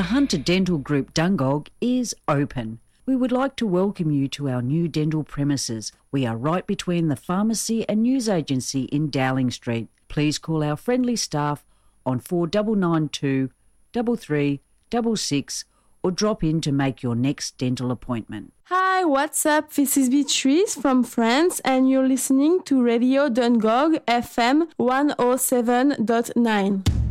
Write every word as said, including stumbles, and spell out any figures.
The Hunter Dental Group Dungog is open. We would like to welcome you to our new dental premises. We are right between the pharmacy and news agency in Dowling Street. Please call our friendly staff on four nine nine two, three three six six or drop in to make your next dental appointment. Hi, what's up? This is Beatrice from France and you're listening to Radio Dungog F M one oh seven point nine.